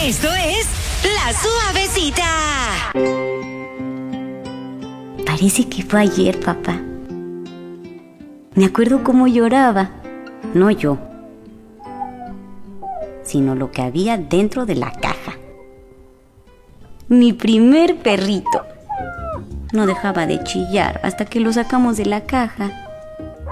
Esto es La Suavecita. Parece que fue ayer, papá. Me acuerdo cómo lloraba. No yo, sino lo que había dentro de la caja. Mi primer perrito. No dejaba de chillar hasta que lo sacamos de la caja.